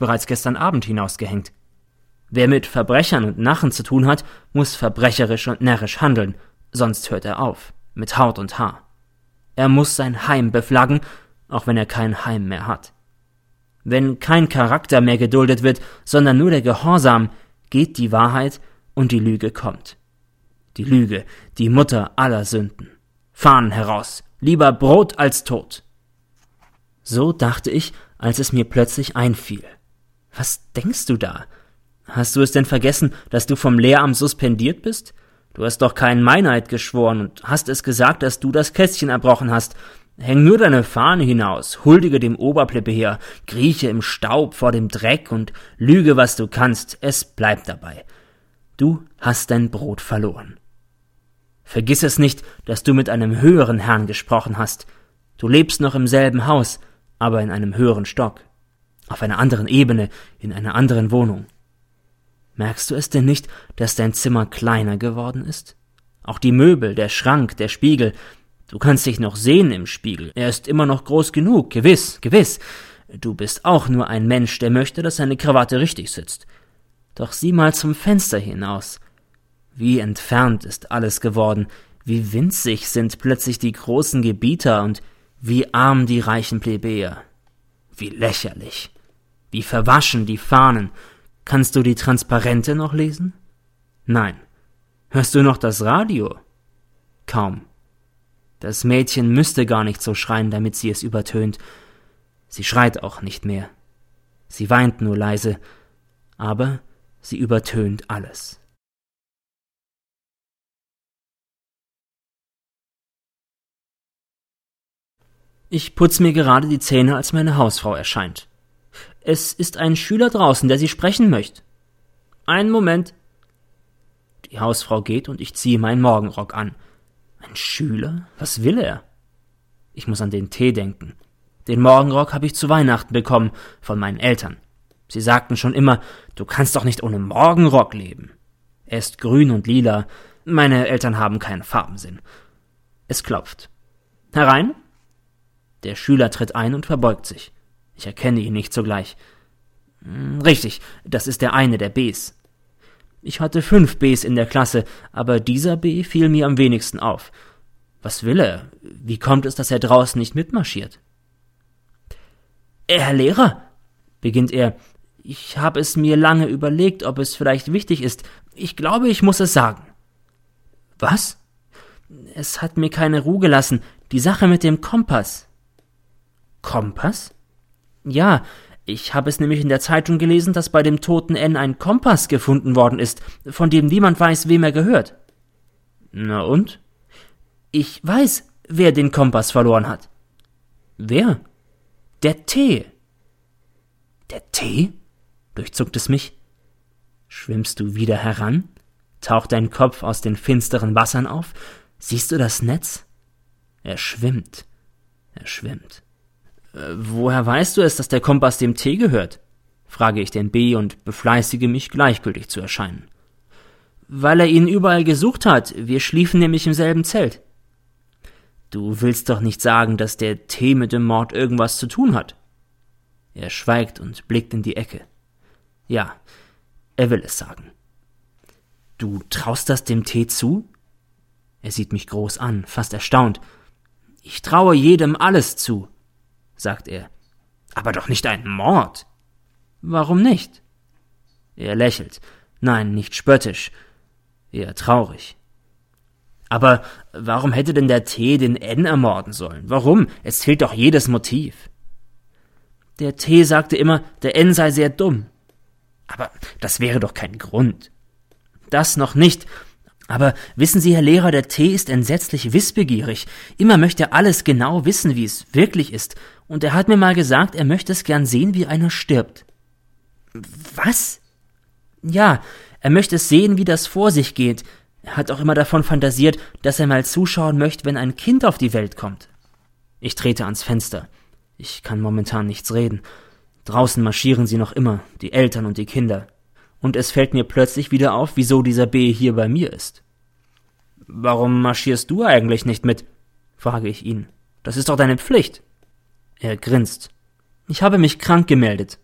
bereits gestern Abend hinausgehängt. Wer mit Verbrechern und Narren zu tun hat, muss verbrecherisch und närrisch handeln, sonst hört er auf, mit Haut und Haar. Er muss sein Heim beflaggen, auch wenn er kein Heim mehr hat. Wenn kein Charakter mehr geduldet wird, sondern nur der Gehorsam, geht die Wahrheit und die Lüge kommt. Die Lüge, die Mutter aller Sünden. Fahnen heraus, lieber Brot als Tod. So dachte ich, als es mir plötzlich einfiel. Was denkst du da? Hast du es denn vergessen, dass du vom Lehramt suspendiert bist? Du hast doch keinen Meineid geschworen und hast es gesagt, dass du das Kästchen erbrochen hast. Häng nur deine Fahne hinaus, huldige dem Oberplebejer, krieche im Staub vor dem Dreck und lüge, was du kannst, es bleibt dabei. Du hast dein Brot verloren. Vergiss es nicht, dass du mit einem höheren Herrn gesprochen hast. Du lebst noch im selben Haus, aber in einem höheren Stock, auf einer anderen Ebene, in einer anderen Wohnung. Merkst du es denn nicht, dass dein Zimmer kleiner geworden ist? Auch die Möbel, der Schrank, der Spiegel. Du kannst dich noch sehen im Spiegel. Er ist immer noch groß genug, gewiss, gewiss. Du bist auch nur ein Mensch, der möchte, dass seine Krawatte richtig sitzt. Doch sieh mal zum Fenster hinaus. Wie entfernt ist alles geworden, wie winzig sind plötzlich die großen Gebieter und wie arm die reichen Plebejer. Wie lächerlich. Wie verwaschen die Fahnen. Kannst du die Transparente noch lesen? Nein. Hörst du noch das Radio? Kaum. Das Mädchen müsste gar nicht so schreien, damit sie es übertönt. Sie schreit auch nicht mehr. Sie weint nur leise, aber sie übertönt alles. Ich putz mir gerade die Zähne, als meine Hausfrau erscheint. Es ist ein Schüler draußen, der Sie sprechen möchte. Einen Moment. Die Hausfrau geht und ich ziehe meinen Morgenrock an. Ein Schüler? Was will er? Ich muss an den Tee denken. Den Morgenrock habe ich zu Weihnachten bekommen, von meinen Eltern. Sie sagten schon immer, du kannst doch nicht ohne Morgenrock leben. Er ist grün und lila. Meine Eltern haben keinen Farbensinn. Es klopft. Herein? Der Schüler tritt ein und verbeugt sich. Ich erkenne ihn nicht sogleich. Richtig, das ist der eine der Bs. Ich hatte 5 Bs in der Klasse, aber dieser B fiel mir am wenigsten auf. Was will er? Wie kommt es, dass er draußen nicht mitmarschiert? Herr Lehrer, beginnt er, ich habe es mir lange überlegt, ob es vielleicht wichtig ist. Ich glaube, ich muss es sagen. Was? Es hat mir keine Ruhe gelassen, die Sache mit dem Kompass. Kompass? Ja, ich habe es nämlich in der Zeitung gelesen, dass bei dem toten N ein Kompass gefunden worden ist, von dem niemand weiß, wem er gehört. Na und? Ich weiß, wer den Kompass verloren hat. Wer? Der T. Der T? Durchzuckt es mich. Schwimmst du wieder heran? Taucht dein Kopf aus den finsteren Wassern auf? Siehst du das Netz? Er schwimmt. Er schwimmt. Woher weißt du es, dass der Kompass dem T gehört? Frage ich den B und befleißige mich, gleichgültig zu erscheinen. Weil er ihn überall gesucht hat, wir schliefen nämlich im selben Zelt. Du willst doch nicht sagen, dass der T mit dem Mord irgendwas zu tun hat? Er schweigt und blickt in die Ecke. Ja, er will es sagen. Du traust das dem T zu? Er sieht mich groß an, fast erstaunt. Ich traue jedem alles zu, sagt er. Aber doch nicht einen Mord. Warum nicht? Er lächelt. Nein, nicht spöttisch, eher traurig. Aber warum hätte denn der T den N ermorden sollen? Warum? Es fehlt doch jedes Motiv. Der T sagte immer, der N sei sehr dumm. Aber das wäre doch kein Grund. Das noch nicht. Aber wissen Sie, Herr Lehrer, der T ist entsetzlich wissbegierig. Immer möchte er alles genau wissen, wie es wirklich ist. Und er hat mir mal gesagt, er möchte es gern sehen, wie einer stirbt. Was? Ja, er möchte es sehen, wie das vor sich geht. Er hat auch immer davon fantasiert, dass er mal zuschauen möchte, wenn ein Kind auf die Welt kommt. Ich trete ans Fenster. Ich kann momentan nichts reden. Draußen marschieren sie noch immer, die Eltern und die Kinder. Und es fällt mir plötzlich wieder auf, wieso dieser B hier bei mir ist. »Warum marschierst du eigentlich nicht mit?« frage ich ihn. »Das ist doch deine Pflicht.« Er grinst. »Ich habe mich krank gemeldet.«